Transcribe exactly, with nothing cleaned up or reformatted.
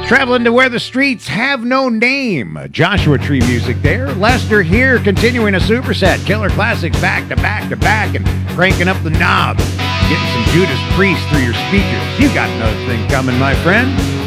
Traveling to where the streets have no name. Joshua Tree music there. Lester here continuing a superset. Killer classics back to back to back and cranking up the knob. Getting some Judas Priest through your speakers. You got another thing coming, my friend.